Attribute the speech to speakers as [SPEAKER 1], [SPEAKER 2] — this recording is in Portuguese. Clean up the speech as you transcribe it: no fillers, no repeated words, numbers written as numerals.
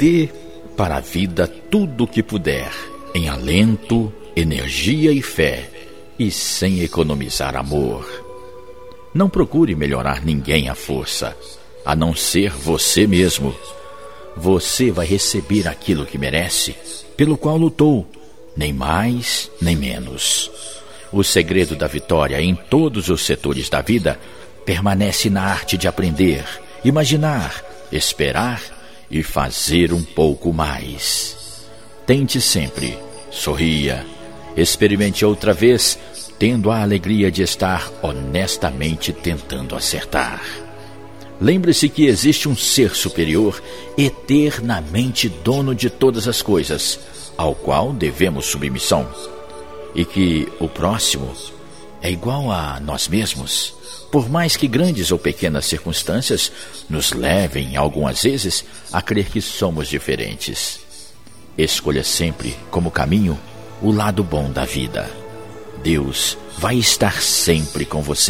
[SPEAKER 1] Dê para a vida tudo o que puder, em alento, energia e fé, e sem economizar amor. Não procure melhorar ninguém à força, a não ser você mesmo. Você vai receber aquilo que merece, pelo qual lutou, nem mais, nem menos. O segredo da vitória em todos os setores da vida permanece na arte de aprender, imaginar, esperar e fazer um pouco mais. Tente sempre, sorria, experimente outra vez, tendo a alegria de estar honestamente tentando acertar. Lembre-se que existe um ser superior, eternamente dono de todas as coisas, ao qual devemos submissão, e que o próximo é igual a nós mesmos, por mais que grandes ou pequenas circunstâncias nos levem, algumas vezes, a crer que somos diferentes. Escolha sempre como caminho o lado bom da vida. Deus vai estar sempre com você.